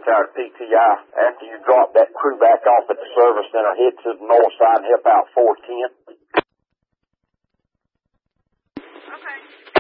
retired PTI. After you drop that crew back off at the service center, head to the north side and help out 410. Okay.